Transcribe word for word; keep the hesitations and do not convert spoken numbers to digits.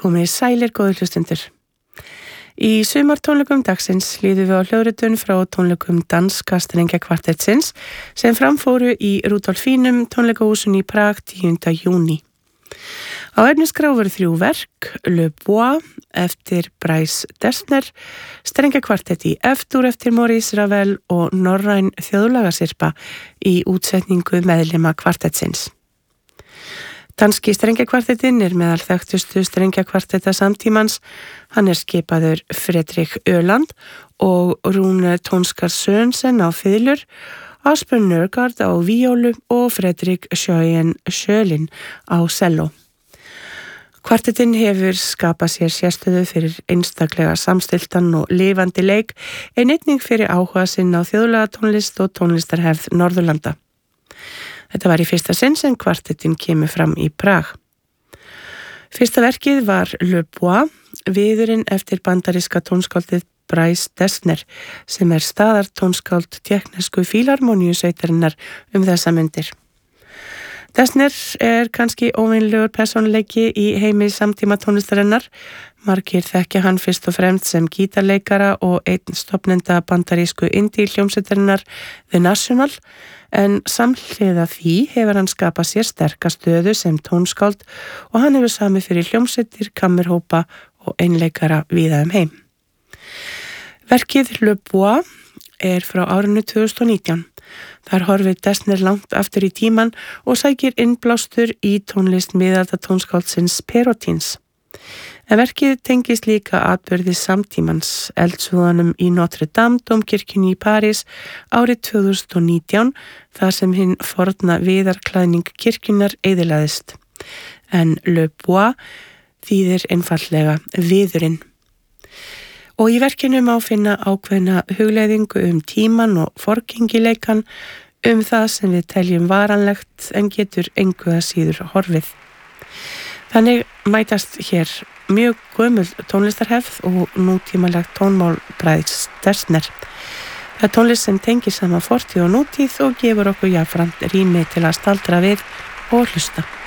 Komið sælir góðir hlustundur. Í sumartónleikum dagsins líðum við á hljóðritun frá tónleikum danska strengjakvartettsins sem framfóru í Rudolfínum tónleikahúsun í Prag tíunda júní. Á efniskrá voru þrjú verk, Le Bois eftir Bryce Dessner, strengjakvartett í F-dur eftir Maurice Ravel og norræn þjóðlagasyrpa í útsetningu meðlima kvartettsins. Danski strengjakvartettinn er meðal þekktustu strengjakvartetta samtímans. Hann er skipaður Fredrik Öland og Rune Tonskar Sørensen á fiðlur, Asbjørn Nørgaard á víólu og Fredrik Schøyen Sjølin á selló. Kvartettinn hefur skapað sér sérstöðu fyrir einstaklega samstiltan og lifandi leik, en einnig fyrir áhuga sinn á þjóðlagatónlist og tónlistarhefð Norðurlanda. Þetta var í fyrsta sinn sem kvartettinn kemur fram í Prag. Fyrsta verkið var Le Bois, viðurinn eftir bandaríska tónskáldið Bryce Dessner, sem er staðartónskáld tékknesku fílharmoníusveitarinnar um þessa myndir. Dessner er kannski óvenjulegur persónuleiki í heimi samtíma tónlistarinnar. Margir þekkja hann fyrst og fremst sem gítarleikara og einn stofnenda bandarísku indie hljómsveitarinnar The National, en samhliða því hefur hann skapað sér sterka stöðu sem tónskáld og hann hefur samið fyrir hljómsveitir, kammerhópa og einleikara víða um heim. Verkið Le Bois er frá árinu tvö þúsund og nítján. Þar horfir Dessner langt aftur í tíman og sækir innblástur í tónlist miðalda tónskáldsins Perotins. En verkið tengist líka atburði samtímans, eldsvoðanum í Notre Dame dómkirkjunni í París árið tvö þúsund og nítján, þar sem hinn forna viðarklæðning kirkjunnar eyðilagðist. En Le Bois þýðir einfaldlega viðurinn. Og í verkinu má finna ákveðna hugleiðingu um tíman og forgengileikan, um það sem við teljum varanlegt en getur engu að síður horfið. Þannig mætast hér mjög gömul tónlistarhefð og nútímalegt tónmál Bryce Dessner. Það er tónlist sem tengir saman fortíð og nútíð og gefur okkur jafnframt rými til að staldra við og hlusta.